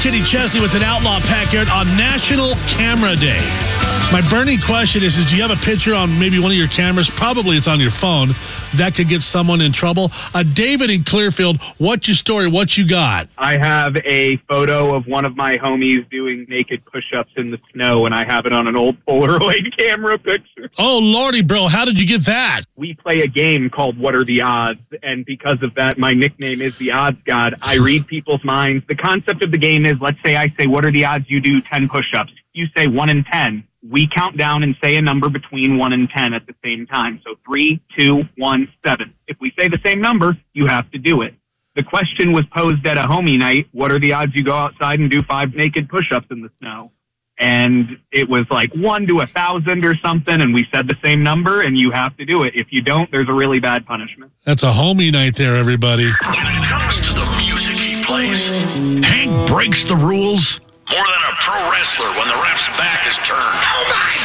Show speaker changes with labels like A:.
A: Kenny Chesney with an Outlaw Pack here on National Camera Day. My burning question is do you have a picture on maybe one of your cameras? Probably it's on your phone. That could get someone in trouble. David in Clearfield, what's your story? What you got?
B: I have a photo of one of my homies doing naked push-ups in the snow, and I have it on an old Polaroid camera picture.
A: Oh, Lordy, bro. How did you get that?
B: We play a game called What Are the Odds? And because of that, my nickname is the Odds God. I read people's minds. The concept of the game is, let's say I say, what are the odds you do 10 push-ups? You say 1 in 10. We count down and say a number between 1 and 10 at the same time. So 3, 2, 1, 7. If we say the same number, you have to do it. The question was posed at a homie night. What are the odds you go outside and do 5 naked push-ups in the snow? And it was like 1 to 1,000 or something. And we said the same number, and you have to do it. If you don't, there's a really bad punishment.
A: That's a homie night there, everybody.
C: When it comes to the music he plays, Hank breaks the rules more than a pro wrestler when the ref's back is turned.